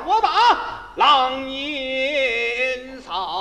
我把狼烟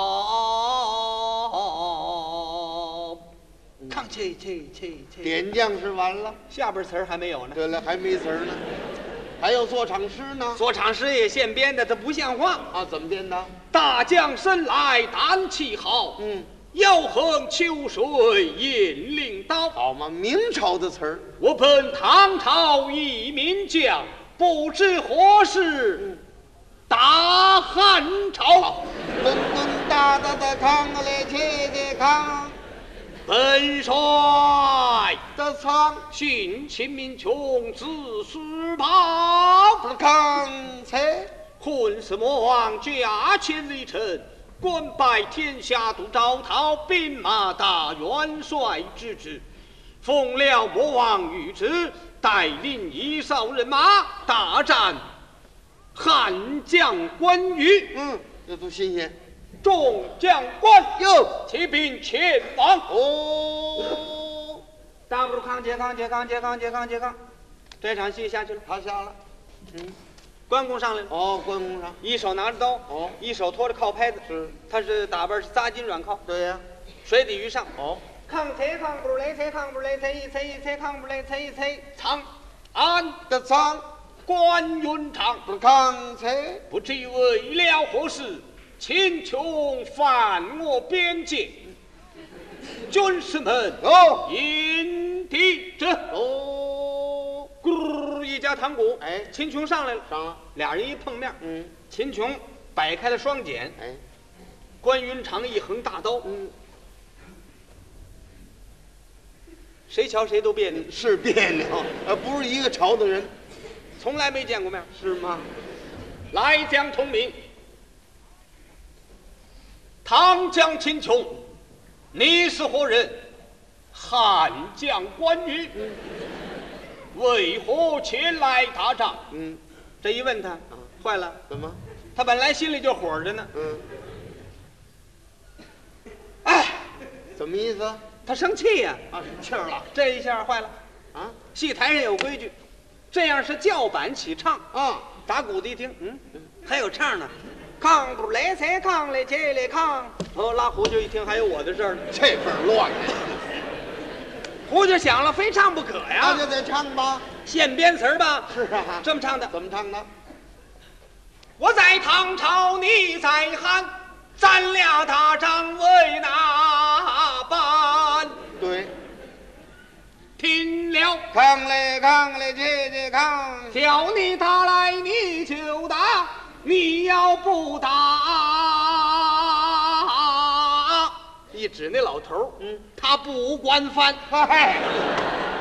扫。看这， 点将是完了。 下边词儿还没有呢。 对了，还没词儿呢，还有作场诗呢。 作场诗也现编的，它不像话啊！怎么编的？ 大将身来胆气豪，腰横秋水引领刀。 好嘛，明朝的词儿。 我本唐朝一名将，不知何时打汉朝。 咚咚哒哒的扛来切的扛， 本帅的仓训秦民穷自私袍。 的扛才混世魔王驾千里尘，官拜天下都招讨，兵马大元帅之职。奉了魔王谕旨，带领一哨人马大战汉将关羽。 这都新鲜。 众将官哟， 骑兵前往。 哦， 大步扛，接扛。这场戏下去了， 他下了。 关公上来了。 哦，关公上， 一手拿着刀，一手托着靠拍子。 是， 他是打扮是扎金软靠。 对呀， 水底鱼上。 抗踩抗不来踩抗不来踩一踩抗不来踩一踩。长安的仓关云长不抗才不知为了何事，秦琼犯我边界，军士们引敌者。咕一家堂鼓，秦琼上来了，俩人一碰面，秦琼摆开了双锏，关云长一横大刀，谁瞧谁都别扭， 是别扭，不是一个朝的人， 从来没见过面， 是吗？ 来将同名，唐将秦琼，你是何人？汉将关羽，为何前来打仗？这一问他，坏了， 怎么？ 他本来心里就火着呢。 怎么意思？ 他生气呀！ 生气了。 这一下坏了啊！戏台上有规矩，这样是叫板起唱啊。打鼓的一听，还有唱呢。扛不来才扛来起来扛。拉胡就一听还有我的事儿呢， 这份乱。 胡就想了，非唱不可呀。 那就得唱吧， 现编词儿吧。 是啊， 这么唱的。 怎么唱的？ 我在唐朝，你在汉，咱俩打仗为哪般？ 对。 听了， 扛来接扛， 叫你打来你就打，你要不打，一指那老头他不管饭。